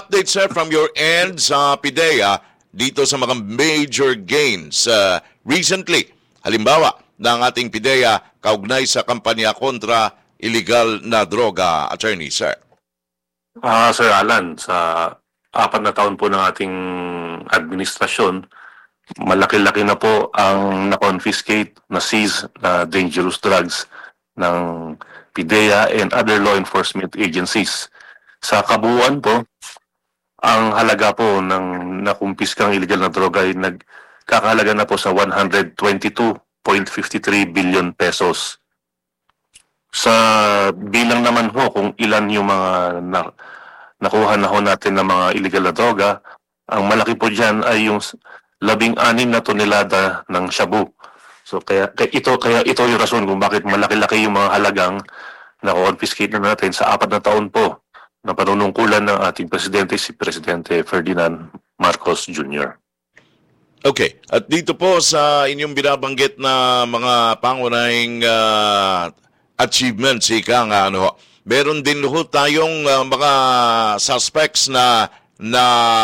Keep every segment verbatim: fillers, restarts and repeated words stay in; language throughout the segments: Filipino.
update, sir, from your end sa PIDEA dito sa mga major gains uh, recently? Halimbawa, ng ating PIDEA kaugnay sa kampanya kontra illegal na droga, attorney, sir. Ah, Sir Alan, sa apat na taon po ng ating administrasyon, malaki-laki na po ang na-confiscate, na-seize na dangerous drugs ng PIDEA and other law enforcement agencies. Sa kabuuan po, ang halaga po ng nakumpiskang illegal na droga ay nagkakahalaga na po sa one hundred twenty-two point five three billion pesos. Sa bilang naman ho kung ilan yung mga na, nakuha na ho natin ng mga illegal na droga, ang malaki po dyan ay yung labing-anim na tonelada ng shabu. So kaya, kaya ito kaya ito yung rason kung bakit malaki-laki yung mga halagang na-confiscate na natin sa apat na taon po na panunungkulan ng ating presidente, si Presidente Ferdinand Marcos Junior Okay. At dito po sa inyong binabanggit na mga pangunahing uh, achievements, ika nga, ano, meron din ho tayong uh, mga suspects na na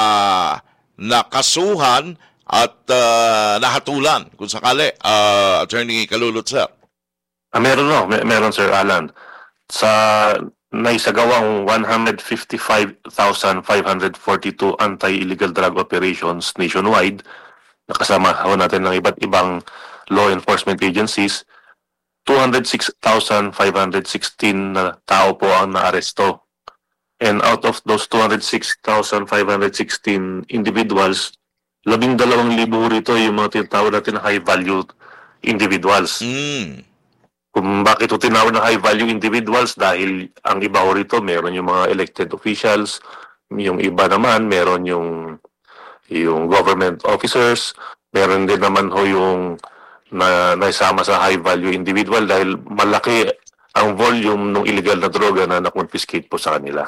nakasuhan at uh, nahatulan, kung sakali, uh, Attorney Kalulot, sir. Ah, meron no, Mer meron Sir Alan. Sa naisagawang one hundred fifty-five thousand five hundred forty-two anti-illegal drug operations nationwide, nakasama ho natin ng iba't ibang law enforcement agencies, two hundred six thousand five hundred sixteen na tao po ang naaresto. And out of those two hundred six thousand five hundred sixteen individuals, labing dalawang libo rito yung mga tinatawag natin na high-value individuals. Mm. Kung bakit ito tinawag na high-value individuals, dahil ang iba ho rito, meron yung mga elected officials, yung iba naman, meron yung yung government officers, meron din naman ho yung na naisama sa high-value individual dahil malaki ang volume ng illegal na droga na na-confiscate po sa kanila.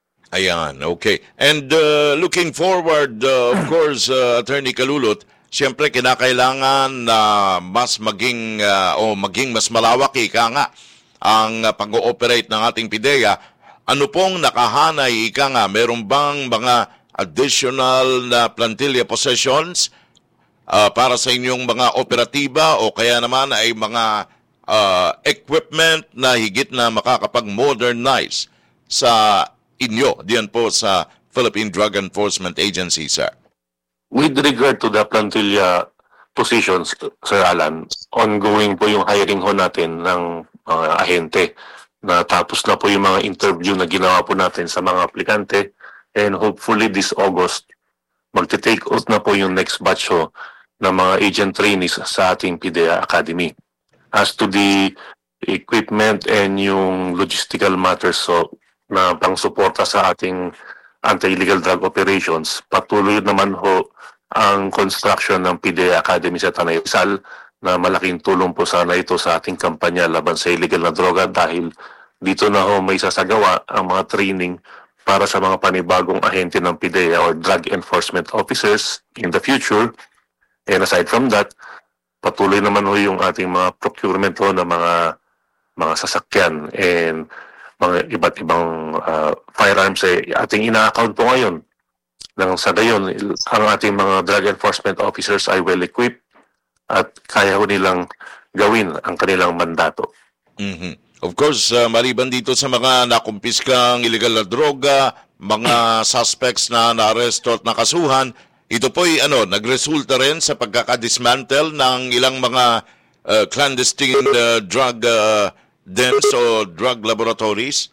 Ayan, okay. And uh, looking forward, uh, of course, uh, Attorney Kalulot, siyempre kinakailangan na uh, mas maging uh, o maging mas malawak ika nga ang uh, pag-ooperate ng ating PIDEA. Ano pong nakahanay ika nga? Meron bang mga additional na plantilla possessions uh, para sa inyong mga operatiba o kaya naman ay mga uh, equipment na higit na makakapag-modernize sa inyo diyan po sa Philippine Drug Enforcement Agency, sir? With regard to the plantilla positions, Sir Alan, ongoing po yung hiring ho natin ng mga uh, ahente. Natapos na po yung mga interview na ginawa po natin sa mga aplikante. And hopefully this August, magte-take out na po yung next batch ho ng mga agent trainees sa ating PIDEA Academy. As to the equipment and yung logistical matters so, na pang-suporta sa ating anti-illegal drug operations, patuloy naman ho ang construction ng PIDEA Academy sa Tanay Rizal na malaking tulong po sana ito sa ating kampanya laban sa illegal na droga dahil dito na ho may sasagawa ang mga training para sa mga panibagong ahente ng PIDEA or drug enforcement officers in the future. And aside from that, patuloy naman ho yung ating mga procurement ho ng mga mga sasakyan and mga iba't ibang uh, firearms ay ating ina-account po ngayon. Nang sa gayon, ang ating mga drug enforcement officers ay well-equipped at kaya ho nilang gawin ang kanilang mandato. Mm-hmm. Of course, uh, maliban dito sa mga nakumpiskang illegal na droga, mga suspects na naaresto at nakasuhan, ito po'y ano, nagresulta rin sa pagkakadismantle ng ilang mga uh, clandestine uh, drug uh, dens o drug laboratories.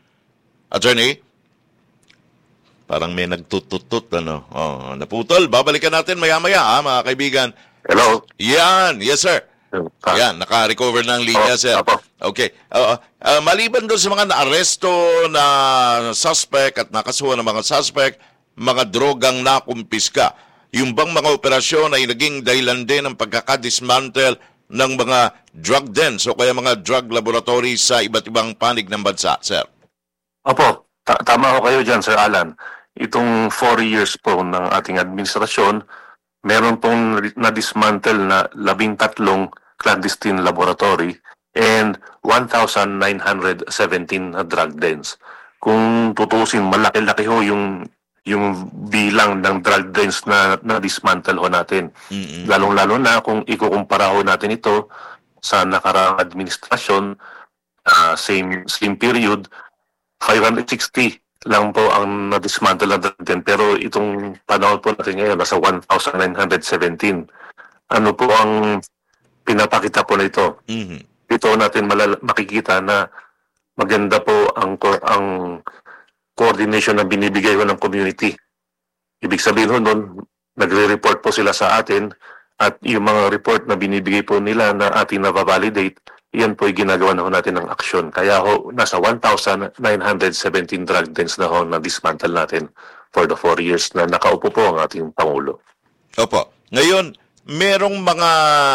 Attorney? Parang may nagtututut, ano. Oh, naputol. Babalikan natin maya-maya, ha, mga kaibigan. Hello? Yan. Yes, sir. Yan, naka-recover na ang linya, sir. Okay. Uh, uh, maliban doon sa mga naaresto na suspect at nakasuhan ng mga suspect, mga drogang nakumpiska, yung bang mga operasyon ay naging dahilan din ng pagkakadismantle ng mga drug dens o kaya mga drug laboratories sa iba't ibang panig ng bansa, sir? Opo, ta tama ko kayo dyan, Sir Alan. Itong four years po ng ating administrasyon, meron pong na-dismantle na labing tatlong clandestine laboratory and one thousand nine hundred seventeen drug dens. Kung tutusin, malaki-laki ho yung yung bilang ng drug dens na na-dismantle ho natin. Mm-mm. Lalong-lalo na kung ikukumpara ho natin ito sa nakaraang administrasyon, ah, same same period, five hundred sixty lang po ang na-dismantle na drug den. Pero itong panahon po natin ngayon, nasa one thousand nine hundred seventeen. Ano po ang pinapakita po na ito? Mhm. Ito natin malala- makikita na maganda po ang ko- ang coordination na binibigay ko ng community. Ibig sabihin ho nun, nagre-report po sila sa atin at yung mga report na binibigay po nila na ating na-validate, yan po ay ginagawa na ho natin ng aksyon. Kaya ho, nasa one thousand nine hundred seventeen drug dens na ho na dismantle natin for the four years na nakaupo po ang ating Pangulo. Opo. Ngayon, merong mga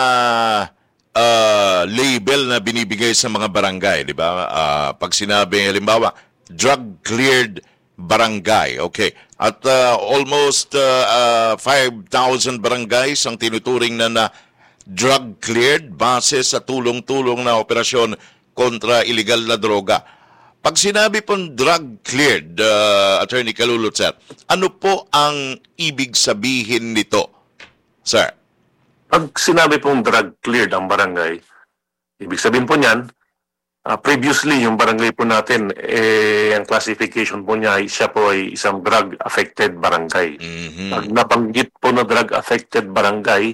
ah, label na binibigay sa mga barangay, di ba? Ah, pag sinabi, halimbawa, drug-cleared barangay. Okay. At ah, almost ah, ah, five thousand barangays ang tinuturing na na drug-cleared base sa tulong-tulong na operasyon kontra illegal na droga. Pag sinabi pong drug-cleared, ah, Attorney Kalulot, sir, ano po ang ibig sabihin nito, sir? Pag sinabi pong drug cleared ang barangay, ibig sabihin po niyan, ah, previously yung barangay po natin, eh, ang classification po niya, ay- siya po ay isang drug-affected barangay. Mhm. Pag nabanggit po na drug-affected barangay,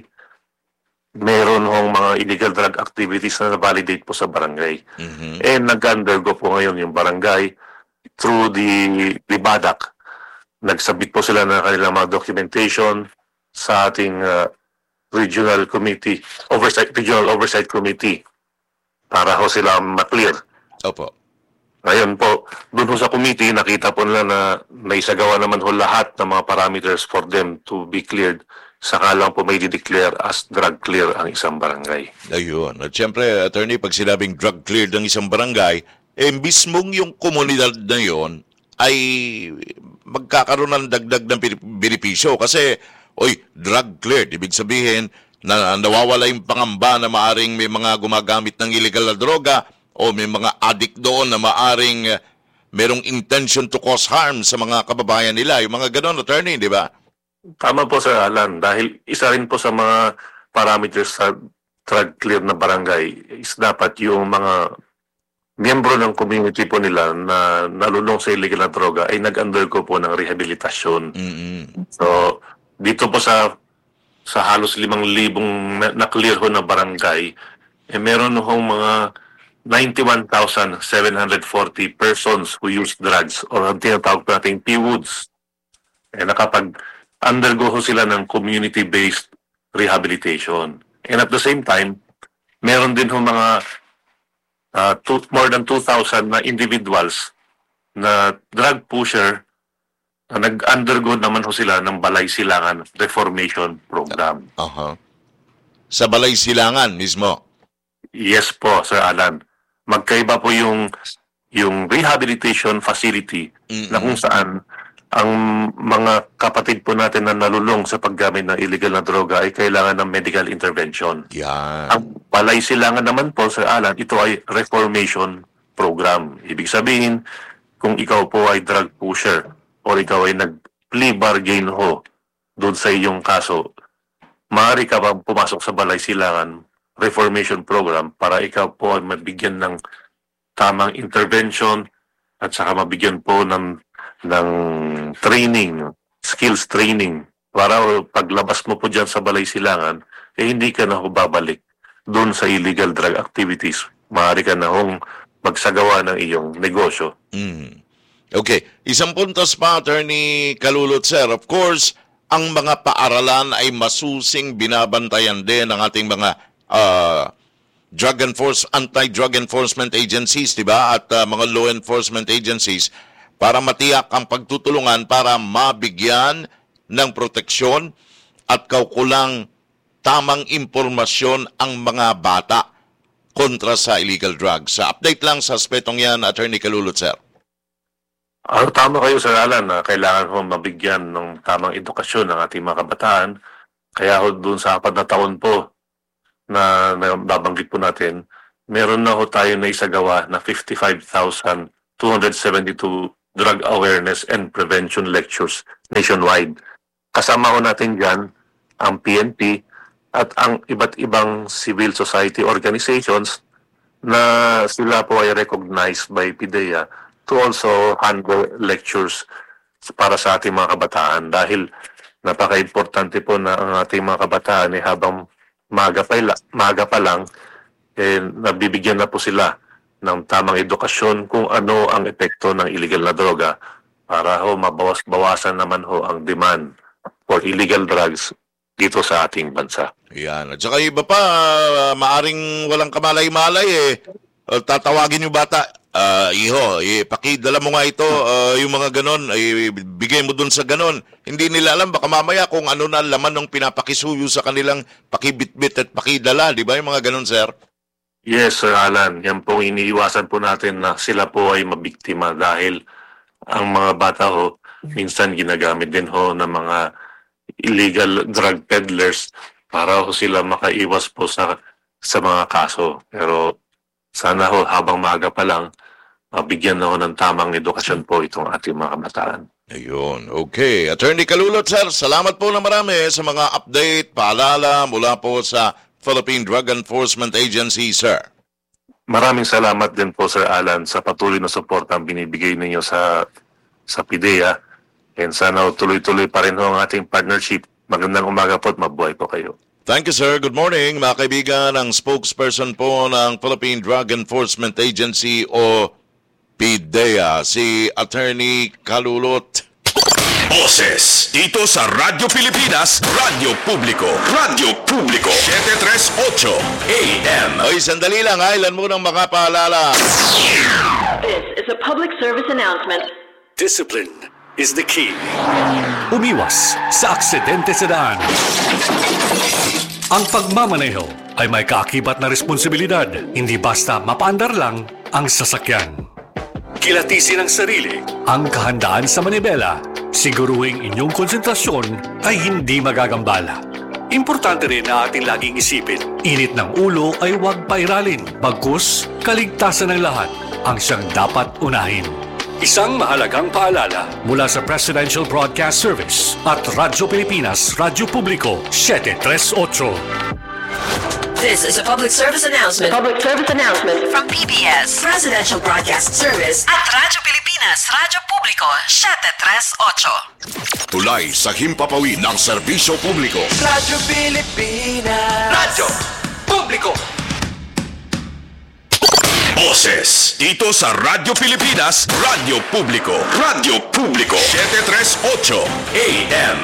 meron hong mga illegal drug activities na na-validate po sa barangay. Mhm. Eh, nag-undergo po ngayon yung barangay through the, the B A D A C. Nagsabit po sila ng kanilang mga documentation sa ating ah, regional committee, oversight, regional oversight committee para ho sila ma-clear. Opo. Ngayon po, doon ho sa committee, nakita po nila na naisagawa naman ho lahat ng mga parameters for them to be cleared. Saka lang po may declare as drug clear ang isang barangay. Ayun. At syempre, attorney, pag sinabing drug cleared ng isang barangay, eh mismong yung komunidad na yon ay magkakaroon ng dagdag ng pin- benepisyo. Kasi, oy, drug cleared. Ibig sabihin, na nawawala yung pangamba na maaring may mga gumagamit ng illegal na droga o may mga addict doon na maaring eh, merong intention to cause harm sa mga kababayan nila. Yung mga ganon, attorney, di ba? Tama po Sir Alan, dahil isa rin po sa mga parameters sa drug clear na barangay is dapat yung mga miyembro ng community po nila na nalulong sa illegal na droga ay nag-undergo po ng rehabilitasyon. Mm-mm. So, dito po sa sa halos limang libong na- na-clear ho na barangay, eh meron hong mga ninety-one thousand seven hundred forty persons who use drugs or ang tinatawag po nating P W O Ds. Eh nakapag-undergo ho sila ng community-based rehabilitation. And at the same time, meron din ho mga uh, two, more than two thousand na individuals na drug pusher na nag-undergo naman ho sila ng Balay Silangan Reformation Program. Aha. Sa Balay Silangan mismo. Yes po, Sir Alan. Magkaiba po yung yung rehabilitation facility Mm-mm. na kung saan ang mga kapatid po natin na nalulong sa paggamit ng illegal na droga ay kailangan ng medical intervention. Yan. Ang Balay Silangan naman po, Sir Alan, ito ay reformation program. Ibig sabihin, kung ikaw po ay drug pusher o ikaw ay nag-plea bargain ho doon sa iyong kaso, maaari ka bang pumasok sa Balay Silangan Reformation Program para ikaw po ay mabigyan ng tamang intervention at saka mabigyan po ng, ng training, skills training para paglabas mo po dyan sa Balay Silangan, eh hindi ka na ho babalik doon sa illegal drug activities. Maaari ka na hong magsagawa ng iyong negosyo. Mm. Okay. Isang puntos pa, Attorney Kalulot, sir. Of course, ang mga paaralan ay masusing binabantayan din ng ating mga uh, drug enforce, anti-drug enforcement agencies, di ba? At uh, mga law enforcement agencies para matiyak ang pagtutulungan para mabigyan ng proteksyon at kaukulang tamang impormasyon ang mga bata kontra sa illegal drugs. Sa update lang sa aspetong yan, Attorney Kalulot, sir. Ah, tama kayo, Sir Alan, na kailangan ho mabigyan ng tamang edukasyon ng ating mga kabataan. Kaya ho doon sa apat na taon po na, na babanggit po natin, meron na ho tayo na isagawa na fifty-five thousand two hundred seventy-two drug awareness and prevention lectures nationwide. Kasama ho natin dyan ang P N P at ang iba't ibang civil society organizations na sila po ay recognized by PIDEA to also handle lectures para sa ating mga kabataan dahil napaka-importante po na ang ating mga kabataan eh, habang maaga pa, maaga pa lang eh, nabibigyan na po sila ng tamang edukasyon kung ano ang epekto ng illegal na droga para ho mabawas-bawasan naman ho ang demand for illegal drugs dito sa ating bansa. Yan. At saka iba pa, uh, maaring walang kamalay-malay eh. Uh, tatawagin yung bata, uh, iho, ipakidala mo nga ito, uh, yung mga ganon, ay bigay mo dun sa ganon. Hindi nila alam, baka mamaya kung ano na laman ng pinapakisuyo sa kanilang pakibitbit at pakidala, di ba yung mga ganon, sir? Yes, Sir Alan. Yan po iniiwasan po natin na sila po ay mabiktima dahil ang mga bata ho, minsan ginagamit din ho ng mga illegal drug peddlers para ho sila makaiwas po sa sa mga kaso. Pero sana ho habang maaga pa lang mabigyan na ho ng tamang edukasyon po itong ating mga kabataan. Ayun, okay. Attorney Kalulot, sir, salamat po na marami sa mga update, paalala mula po sa Philippine Drug Enforcement Agency, sir. Maraming salamat din po, Sir Alan, sa patuloy na suporta ang binibigay ninyo sa sa PIDEA. And sana tuloy-tuloy pa rin ho ang ating partnership. Magandang umaga po at mabuhay po kayo. Thank you, sir. Good morning, mga kaibigan. Ang spokesperson po ng Philippine Drug Enforcement Agency o PIDEA, si Attorney Kalulot. Boses dito sa Radyo Pilipinas, Radyo Publiko, Radyo Publiko, seven tres eight A M. Ay, sandali lang ha. Ilan mo nang makapaalala? This is a public service announcement. Discipline is the key. Umiwas sa aksidente sa daan. Ang pagmamaneho ay may kaakibat na responsibilidad. Hindi basta mapaandar lang ang sasakyan. Kilatisin ang sarili, ang kahandaan sa manibela. Siguruhing inyong konsentrasyon ay hindi magagambala. Importante rin na ating laging isipin, init ng ulo ay huwag pairalin. Bagkus, kaligtasan ng lahat ang siyang dapat unahin. Isang mahalagang paalala mula sa Presidential Broadcast Service at Radyo Pilipinas, Radyo Publiko, seven tres eight. This is a public service announcement Public service announcement from P B S, Presidential Broadcast Service at Radyo Pilipinas, Radyo Publiko, seven tres eight. Tulay sa himpapawid ng serbisyo publiko. Radyo Pilipinas. Radyo Publiko. Boses dito sa Radyo Pilipinas, Radyo Publiko, Radyo Publiko, seven tres eight A M.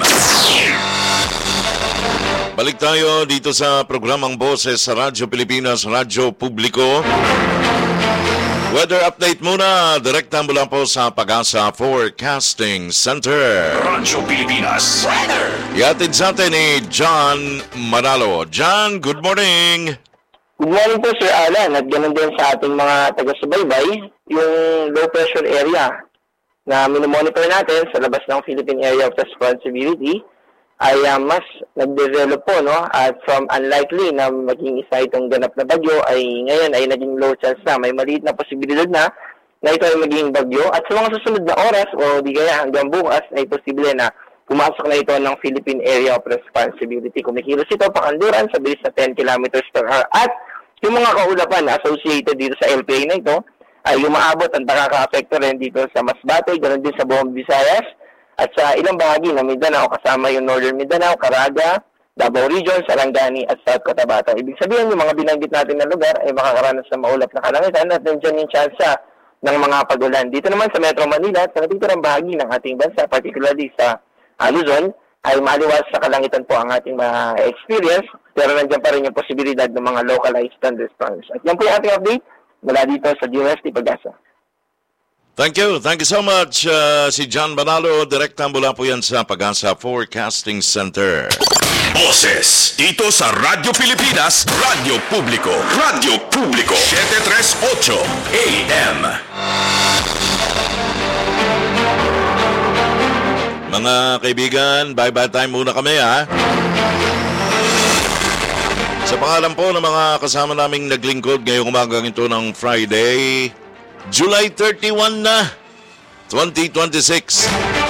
Balik tayo dito sa programang Boses sa Radyo Pilipinas, Radyo Publiko. Weather update muna, direkta mula po sa Pag-asa Forecasting Center. Radyo Pilipinas Weather. Iatid sa atin ni John Manalo. John, good morning. Good morning po, Sir Alan, at ganoon din sa ating mga taga-subaybay, yung low pressure area na minomonitor natin sa labas ng Philippine Area of Responsibility ay uh, mas nag-develop po, no? At from unlikely na maging isa itong ganap na bagyo ay ngayon ay naging low chance na. May maliit na posibilidad na na ito ay maging bagyo. At sa mga susunod na oras o di kaya hanggang bukas ay posible na pumasok na ito ng Philippine Area of Responsibility. Kumikilos ito pakanluran sa bilis na ten kilometers per hour. At yung mga kaulapan na associated dito sa L P A na ito ay umaabot at nakaka-apekto rin dito sa Masbate, ganoon din sa buong Visayas at sa ilang bahagi ng Mindanao kasama yung Northern Mindanao, Caraga, Davao Region, Sarangani at South Cotabato. Ibig sabihin yung mga binanggit natin na lugar ay makakaranas ng maulap na kalangitan at nandiyan yung tsansa ng mga pagulan. Dito naman sa Metro Manila at sa natitirang bahagi ng ating bansa, particularly sa uh, Luzon, ay maliwas sa kalangitan po ang ating mga experience, pero nandiyan pa rin yung posibilidad ng mga localized thunderstorms. At yan po yung ating update mula dito sa D O S T Pag-asa. Thank you. Thank you so much, uh, si John Manalo. Direkta mula po yan sa Pag-asa Forecasting Center. Boses dito sa Radyo Pilipinas, Radyo Publiko, Radyo Publiko, seven tres eight A M. Mga kaibigan, bye-bye time muna kami ha. Sa pangalan po ng mga kasama naming naglingkod ngayong umagang ito ng Friday, July thirty-one na. twenty twenty-six.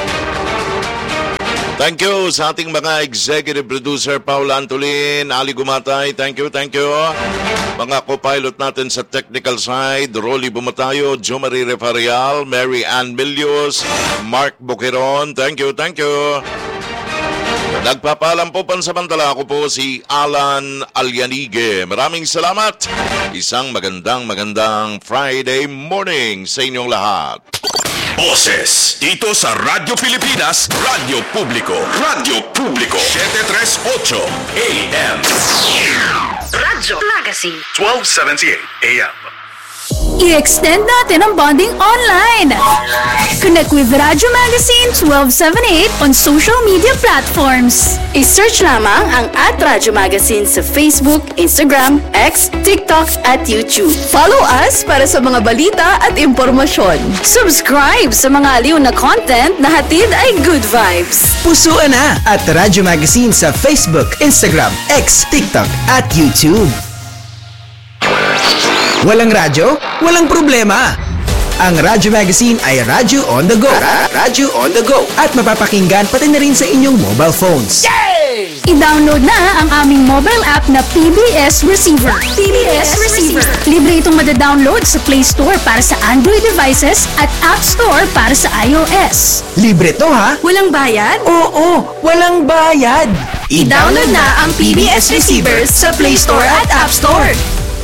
Thank you sa ating mga executive producer, Paula Antolin, Ali Gumatay. Thank you, thank you. Mga co-pilot natin sa technical side, Rolly Bumatayo, Jo Marie Refarial, Mary Ann Milios, Mark Boqueron. Thank you, thank you. Nagpapaalam po pansamantala, ako po si Alan Alyanige. Maraming salamat. Isang magandang magandang Friday morning sa inyong lahat. Boses dito sa Radyo Pilipinas, Radyo Publiko, Radyo Publiko, seven thirty-eight A M. Radyo Magazine. twelve seventy-eight A M. I-extend natin ang bonding online. Connect with Radyo Magazine twelve seventy-eight on social media platforms. I-search lamang ang at Radyo Magazine sa Facebook, Instagram, X, TikTok at YouTube. Follow us para sa mga balita at impormasyon. Subscribe sa mga aliw na content na hatid ay good vibes. Pusuan na at Radyo Magazine sa Facebook, Instagram, X, TikTok at YouTube. Walang radyo? Walang problema! Ang Radyo Magazine ay radyo on the go. Radyo on the go. At mapapakinggan pati na rin sa inyong mobile phones. Yay! I-download na ang aming mobile app na P B S Receiver. P B S Receiver. Libre itong madadownload sa Play Store para sa Android devices at App Store para sa iOS. Libre to ha? Walang bayad? Oo, walang bayad. I-download na ang P B S Receiver sa Play Store at App Store.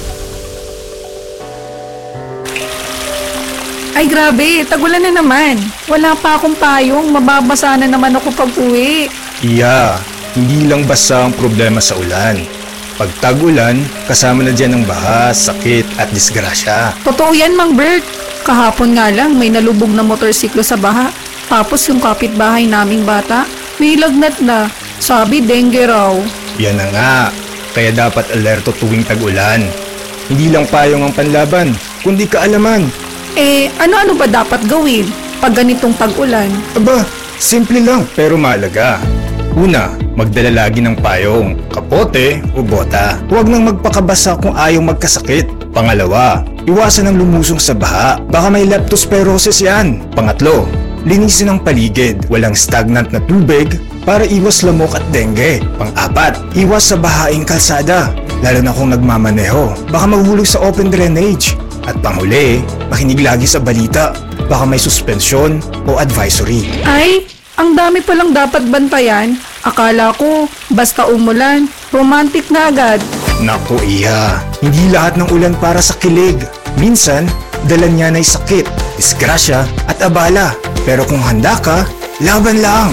Ay grabe, tagulan na naman. Wala pa akong payong, mababasa na naman ako pag uwi. Iya, hindi lang basta ang problema sa ulan. Pag tag-ulan, kasama na dyan ang baha, sakit at disgrasya. Totoo yan, Mang Bert. Kahapon nga lang, may nalubog na motorsiklo sa baha. Tapos yung kapitbahay naming bata, may lagnat na. Sabi, dengue raw. Yan na nga, kaya dapat alerto tuwing tag-ulan. Hindi lang payong ang panlaban, kundi kaalaman. Eh, ano-ano ba dapat gawin pag ganitong tag-ulan? Aba, simple lang pero mahalaga. Una, magdala lagi ng payong, kapote o bota. Huwag nang magpakabasa kung ayaw magkasakit. Pangalawa, iwasan ang lumusong sa baha. Baka may leptospirosis yan. Pangatlo, linisin ang paligid. Walang stagnant na tubig para iwas lamok at dengue. Pang-apat, iwas sa bahaing kalsada. Lalo na kung nagmamaneho. Baka maghulog sa open drainage. At panghuli, makinig lagi sa balita. Baka may suspensyon o advisory. Ay, ang dami palang dapat bantayan. Akala ko, basta umulan, romantic na agad. Naku iya, hindi lahat ng ulan para sa kilig. Minsan, dala niya na'y sakit, disgrasya at abala. Pero kung handa ka, laban lang.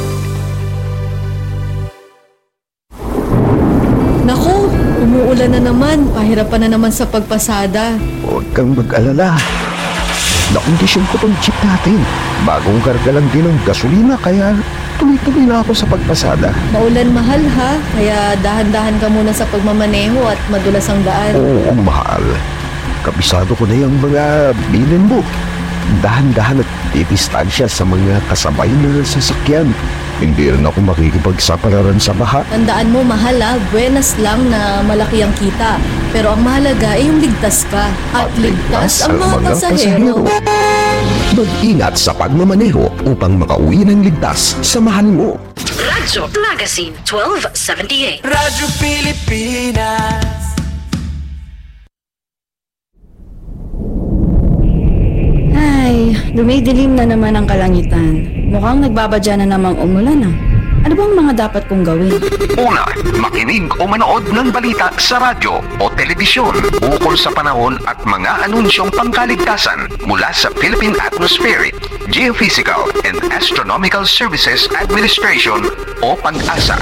Naku, umuulan na naman. Pahirapan na naman sa pagpasada. Huwag kang mag-alala. Nakondisyon ko tong jeep natin. Bagong karga lang din ng gasolina kaya tuloy-tuloy na ako sa pagpasada. Maulan mahal ha, kaya dahan-dahan ka muna sa pagmamaneho at madulas ang daan. Oo, mahal. Kabisado ko na yung mga bilin mo. Dahan-dahan at didistansya sa mga kasabay na sasakyan. Hindi rin ako makikipagsapalaran sa baha. Tandaan mo, mahal ha, buenas lang na malaki ang kita. Pero ang mahalaga ay yung ligtas ka. At, at ligtas ang mga, mga pasahero. Mag-ingat sa pagmamaneho upang makauwi ng ligtas. Samahan mo. Radyo Magazine twelve seventy-eight. Radyo Pilipinas. Ay, dumidilim na naman ang kalangitan. Mukhang nagbabadya na namang umulan ah. Ano bang mga dapat kong gawin? Una, makinig o manood ng balita sa radyo o telebisyon ukol sa panahon at mga anunsyong pangkaligtasan mula sa Philippine Atmospheric, Geophysical and Astronomical Services Administration o PAG-ASA.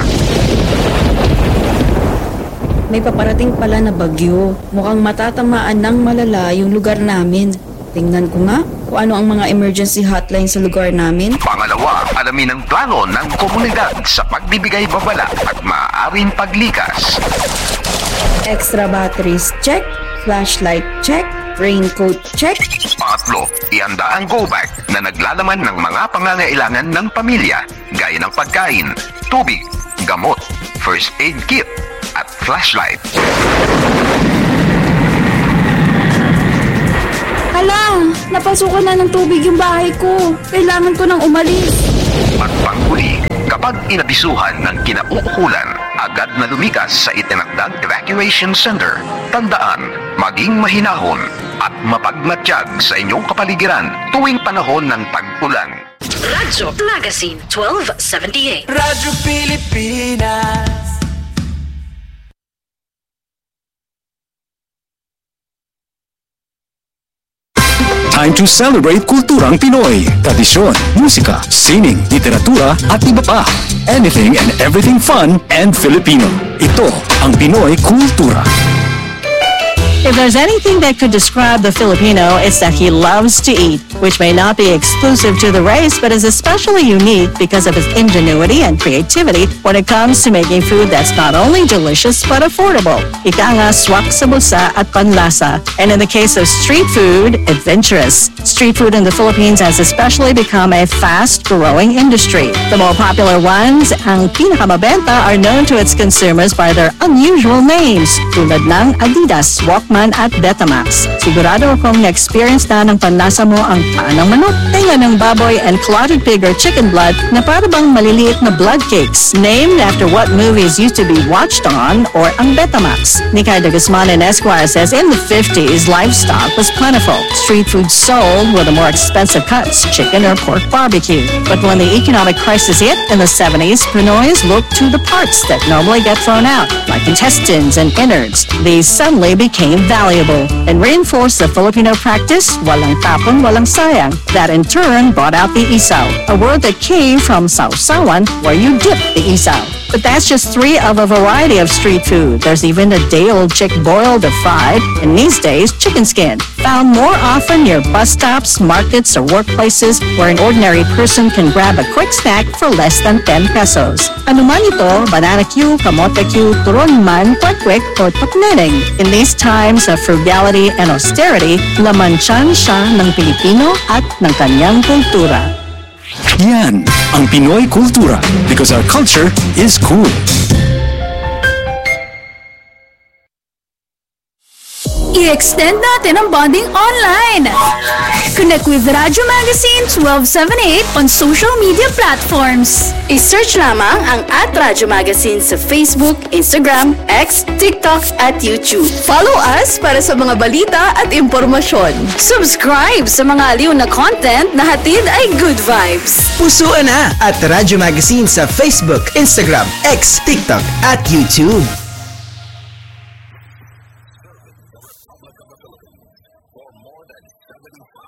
May paparating pala na bagyo. Mukhang matatamaan ng malala yung lugar namin. Tingnan ko nga kung ano ang mga emergency hotline sa lugar namin. Pangalawa, alamin ang plano ng komunidad sa pagbibigay babala at maaaring paglikas. Extra batteries check, flashlight check, raincoat check. Pangatlo, ihanda ang go bag na naglalaman ng mga pangangailangan ng pamilya gaya ng pagkain, tubig, gamot, first aid kit at flashlight. Hala, napasukan na ng tubig yung bahay ko. Kailangan ko nang umalis. At panghuli, kapag inabisuhan ng kinauukulan, agad na lumikas sa itinakdang evacuation center. Tandaan, maging mahinahon at mapagmatsyag sa inyong kapaligiran tuwing panahon ng tag-ulan. Radyo Magazine twelve seventy-eight. Radyo Pilipinas. Time to celebrate kulturang Pinoy. Tradisyon, musika, sining, literatura at iba pa. Anything and everything fun and Filipino. Ito ang Pinoy Kultura. If there's anything that could describe the Filipino, it's that he loves to eat, which may not be exclusive to the race, but is especially unique because of his ingenuity and creativity when it comes to making food that's not only delicious but affordable. Ika nga, swak sa bulsa at panlasa. And in the case of street food, adventurous. Street food in the Philippines has especially become a fast-growing industry. The more popular ones, ang pinakamabenta, are known to its consumers by their unusual names, tulad ng Adidas, Walkman at Betamax. Sigurado akong na-experience na ng panlasa mo ang paa ng manok, tenga ng baboy, and clotted pig or chicken blood na para bang maliliit na blood cakes, named after what movies used to be watched on, or ang Betamax. Nikay de Guzman and Esquire says in the fifties, livestock was plentiful. Street food sold were the more expensive cuts, chicken or pork barbecue. But when the economic crisis hit in the seventies, Pinoys looked to the parts that normally get thrown out, like intestines and innards. These suddenly became valuable and reinforced the Filipino practice, walang tapon, walang sayang. That in turn brought out the isaw, a word that came from sausawan, where you dip the isaw. But that's just three of a variety of street food. There's even a day-old chick boiled or fried, and these days, chicken skin. Found more often near bus stops, markets, or workplaces where an ordinary person can grab a quick snack for less than ten pesos. Ano man ito, banana cue, kamote cue, turon man, kwek-kwek, o tukneneng. In these times of frugality and austerity, laman tiyan siya ng Pilipino at ng kanyang kultura. Yan ang Pinoy Kultura because our culture is cool. I-extend natin ang bonding online. Connect with Radyo Magazine twelve seventy-eight on social media platforms. I-search lamang ang at Radyo Magazine sa Facebook, Instagram, X, TikTok at YouTube. Follow us para sa mga balita at impormasyon. Subscribe sa mga aliw na content na hatid ay good vibes. Pusuan na at Radyo Magazine sa Facebook, Instagram, X, TikTok at YouTube.